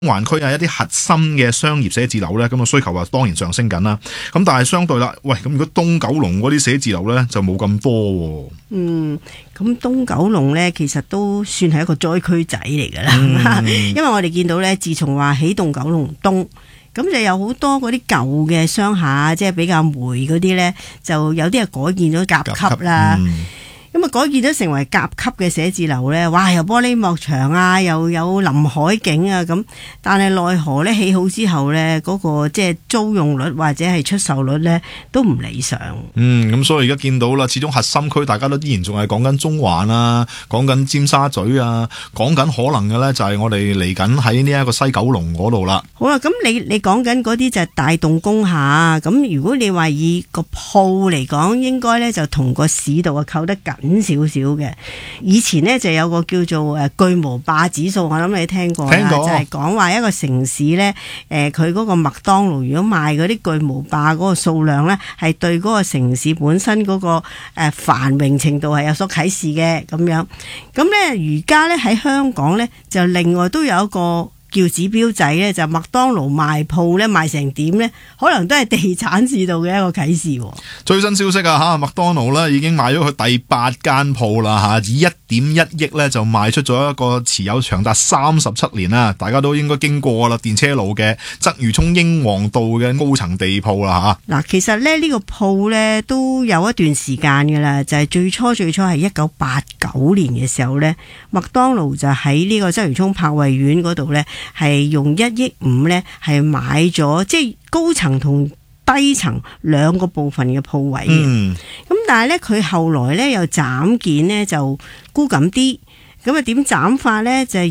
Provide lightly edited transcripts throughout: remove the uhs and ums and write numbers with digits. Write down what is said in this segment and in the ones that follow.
環區一啲核心嘅商業寫字樓咧，咁啊需求啊當然上升緊啦。咁但係相對啦，喂，咁如果東九龍嗰啲寫字樓咧就冇咁多喎。 咁東九龍咧其實都算係一個災區仔嚟㗎啦，因為我哋見到咧，自從話起動九龍東，咁就有好多嗰啲舊嘅商廈，即係比較霉嗰啲咧，就有啲係改建咗甲級啦。咁啊改建咗成為甲級嘅寫字樓咧，哇！又玻璃幕牆啊，又有臨海景啊咁，但係奈何咧起好之後咧，嗰個即係租用率或者係出售率咧都唔理想。 咁所以而家見到啦，始終核心區大家都依然仲係講緊中環啊，講緊尖沙咀啊，講緊可能嘅咧就係我哋嚟緊喺呢一個西九龍嗰度啦。 好啦，咁你講緊嗰啲就係大棟工廈，咁如果你話以個鋪嚟講，應該咧就同個市道啊扣得緊少少嘅。以前呢就有個叫做巨無霸指數，我諗你聽過啦，就係講話一個城市呢，佢嗰個麥當勞如果賣嗰啲巨無霸嗰個數量呢，係對嗰個城市本身嗰個繁榮程度係有所啟示嘅咁樣。咁呢而家呢喺香港呢，就另外都有一個叫指標仔咧，就麥當勞賣鋪咧賣成點咧，可能都係地產市道嘅一個啟示。 最新消息啊，麥當勞咧已經賣咗佢第8間鋪啦，以1.1億咧就賣出咗一個持有長達37年啦，大家都應該經過啦，電車路嘅鰂魚涌英皇道嘅高層地鋪啦嚇。 嗱，其實咧呢個鋪咧都有一段時間㗎啦，就係最初係1989年嘅時候咧，麥當勞就喺呢個鰂魚涌柏慧苑嗰度咧。係用1.5億咧，係買咗即係高層同低層兩個部分嘅鋪位嘅。咁但係咧，佢後來咧又斬件咧就沽緊啲。咁啊點斬法咧？就係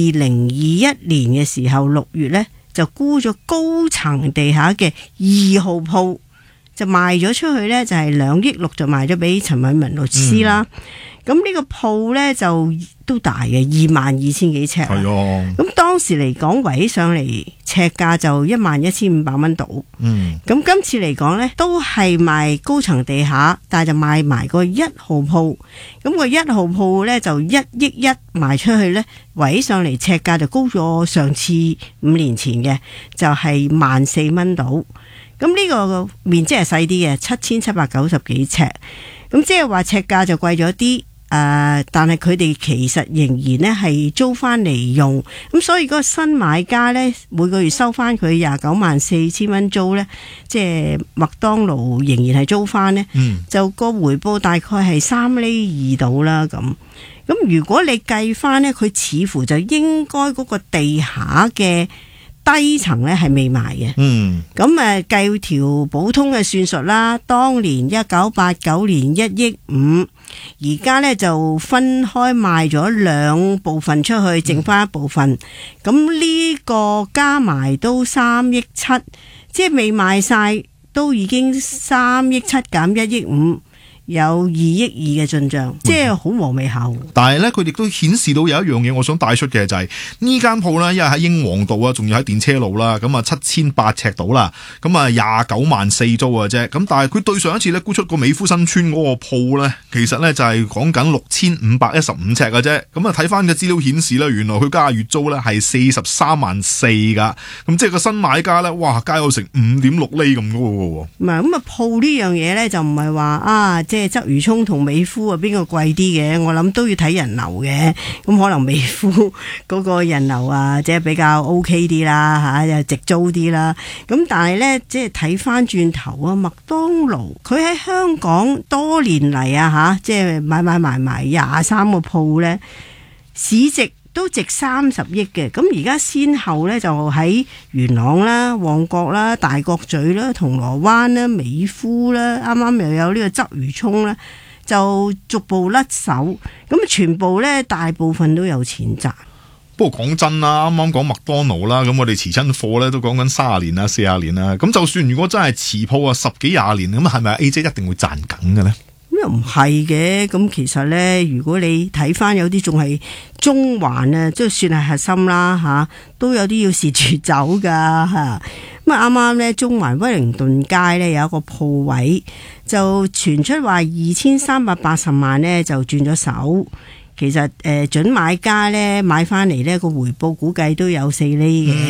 2021年嘅時候6月咧，就沽咗高層地下嘅2號鋪，就賣咗出去咧，就係2.6億就賣咗俾陳偉文律師啦。咁呢個鋪咧就都大嘅，22,000幾尺。係啊。咁當時嚟講，圍起上嚟尺價就11,500蚊到。咁今次嚟講咧，都係賣高層地下，但係就賣埋個1號鋪。咁個1號鋪咧就1.1億賣出去咧，圍起上嚟尺價就高咗上次5年前嘅，就係14,000蚊到。咁呢個面積係細啲嘅，7,790幾尺。咁即係話尺價就貴咗啲。但係佢哋其實仍然咧係租翻嚟用，咁所以嗰個新買家咧每個月收翻佢294000蚊租咧，即係麥當勞仍然係租翻咧，就個回報大概係3.2厘到啦咁。咁如果你計翻咧，佢似乎就應該嗰個地下嘅低層咧係未賣嘅。咁計條普通嘅算術啦，當年1989年1.5億，而家咧就分開賣咗2部分出去，剩翻一部分。咁呢個加埋都3.7億，即係未賣晒都已經3.7億減1.5億。有2.2億嘅進賬，即係好和味效。 但係咧，佢亦都顯示到有一樣嘢，我想帶出嘅就係呢間鋪咧，因為喺英皇道啊，仲要喺電車路啦，咁啊7,800尺到啦，咁啊29.4萬租啊啫。咁但係佢對上一次咧沽出個美孚新村嗰個鋪咧，其實咧就係講緊6,515尺嘅啫。咁啊睇翻嘅資料顯示咧，原來佢加月租咧係43.4萬噶。咁即係個新買家咧，哇，加有成5.6厘咁高嘅喎。 唔係咁啊，鋪呢樣嘢咧就唔係話啊。即係鰂魚涌同美孚啊，邊個貴啲嘅？我諗都要睇人流嘅。咁可能美孚嗰個人流啊，即係比較 OK 啲啦，又直租啲啦。咁但係呢，即係睇翻轉頭啊，麥當勞佢喺香港多年嚟啊，即係買埋23個鋪呢，市值都值30億嘅。咁而家先後呢，就喺元朗啦、旺角啦、大角咀啦、銅鑼灣啦、美孚啦，啱啱又有呢個鰂魚涌啦，就逐步甩手。咁全部呢，大部分都有錢賺。 不過講真啦，啱啱講麥當勞啦，咁我哋持親貨咧都講緊30年啦、40年啦。咁就算如果真係持鋪啊10幾20年，咁係咪 A 姐一定會賺緊嘅呢？ 又唔係嘅，咁其實呢，如果你睇翻有啲仲係中環啊，即係算係核心啦都有啲要蝕住走噶吓。咁啊啱啱呢，中環威靈頓街呢有一個鋪位就傳出話2380萬呢就轉咗手。其實準買家呢買翻嚟呢個回報估計都有4厘嘅。